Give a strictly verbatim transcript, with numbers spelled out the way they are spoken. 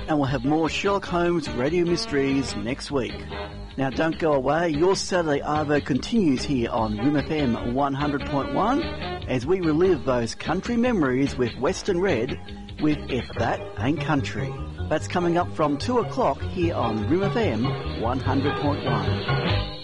and we'll have more Sherlock Holmes Radio Mysteries next week. Now don't go away, your Saturday Arvo continues here on Room F M one hundred point one as we relive those country memories with Western Red with If That Ain't Country. That's coming up from two o'clock here on Room F M one hundred point one.